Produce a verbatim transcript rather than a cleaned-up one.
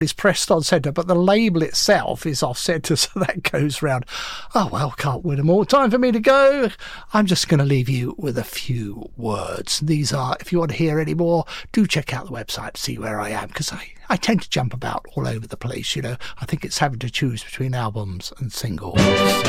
is pressed on centre, but the label itself is off centre, so that goes round. Oh, well, can't win them all. Time for me to go. I'm just going to leave you with a few words. These are, if you want to hear any more, do check out the website to see where I am, because I, I tend to jump about all over the place, you know. I think it's having to choose between albums and singles.